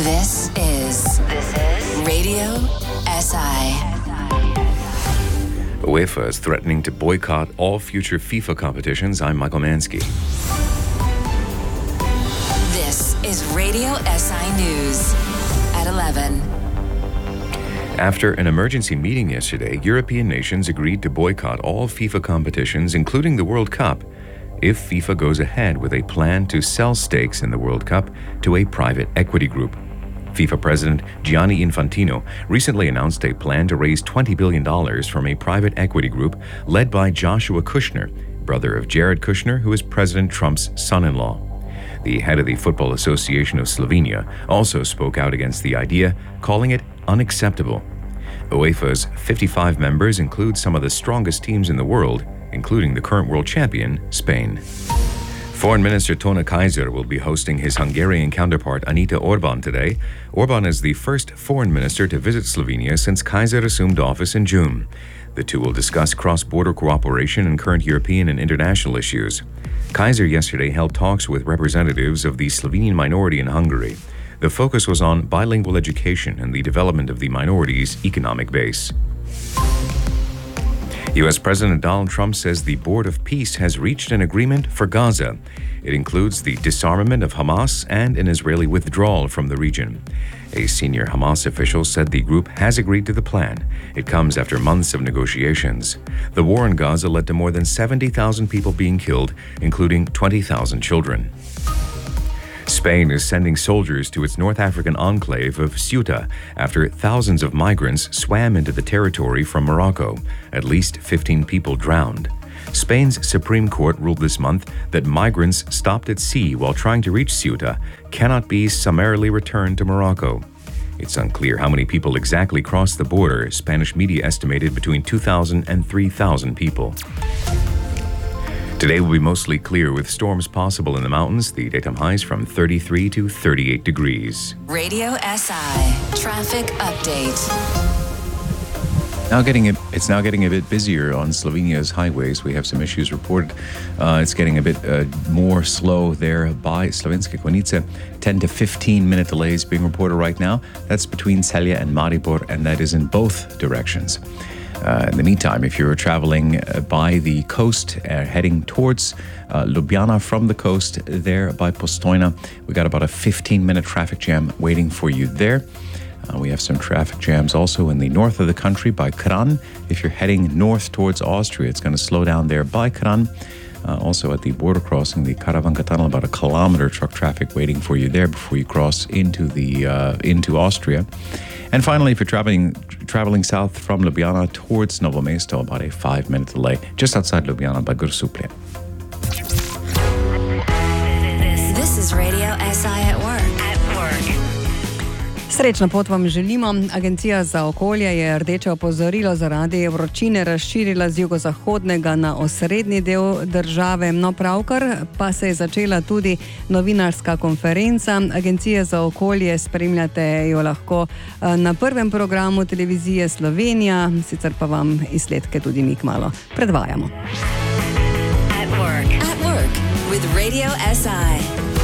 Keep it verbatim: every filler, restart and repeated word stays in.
This is this is Radio S I. UEFA is threatening to boycott all future FIFA competitions. I'm Michael Mansky. This is Radio S I News at eleven. After an emergency meeting yesterday, European nations agreed to boycott all FIFA competitions, including the World Cup, if FIFA goes ahead with a plan to sell stakes in the World Cup to a private equity group. FIFA President Gianni Infantino recently announced a plan to raise twenty billion dollars from a private equity group led by Joshua Kushner, brother of Jared Kushner, who is President Trump's son-in-law. The head of the Football Association of Slovenia also spoke out against the idea, calling it unacceptable. UEFA's fifty-five members include some of the strongest teams in the world, including the current world champion, Spain. Foreign Minister Tone Kaiser will be hosting his Hungarian counterpart Anita Orban today. Orban is the first foreign minister to visit Slovenia since Kaiser assumed office in June. The two will discuss cross-border cooperation and current European and international issues. Kaiser yesterday held talks with representatives of the Slovenian minority in Hungary. The focus was on bilingual education and the development of the minority's economic base. U S President Donald Trump says the Board of Peace has reached an agreement for Gaza. It includes the disarmament of Hamas and an Israeli withdrawal from the region. A senior Hamas official said the group has agreed to the plan. It comes after months of negotiations. The war in Gaza led to more than seventy thousand people being killed, including twenty thousand children. Spain is sending soldiers to its North African enclave of Ceuta after thousands of migrants swam into the territory from Morocco. At least fifteen people drowned. Spain's Supreme Court ruled this month that migrants stopped at sea while trying to reach Ceuta cannot be summarily returned to Morocco. It's unclear how many people exactly crossed the border. Spanish media estimated between two thousand and three thousand people. Today will be mostly clear with storms possible in the mountains. The daytime highs from thirty-three to thirty-eight degrees. Radio S I traffic update. Now getting a, it's now getting a bit busier on Slovenia's highways. We have some issues reported. Uh, it's getting a bit uh, more slow there by Slovenske Konjice. ten to fifteen minute delays being reported right now. That's between Celje and Maribor, and that is in both directions. Uh, in the meantime, if you're traveling uh, by the coast, uh, heading towards uh, Ljubljana from the coast there by Postojna, we got about a fifteen minute traffic jam waiting for you there. Uh, we have some traffic jams also in the north of the country by Kranj. If you're heading north towards Austria, it's going to slow down there by Kranj. Uh, also at the border crossing, the Karavanka Tunnel, about a kilometer truck traffic waiting for you there before you cross into the uh, into Austria. And finally, if you're traveling traveling south from Ljubljana towards Novo Mesto, about a five-minute delay just outside Ljubljana by Grosuplje. This is Radio S I at work. At work. Srečno pot vam želimo. Agencija za okolje je rdeče opozorilo zaradi vročine razširila z jugozahodnega na osrednji del države. No, pravkar pa se je začela tudi novinarska konferenca. Agencije za okolje spremljate jo lahko na prvem programu televizije Slovenija, sicer pa vam izsledke tudi mi kmalu predvajamo. At work. At work with Radio S I.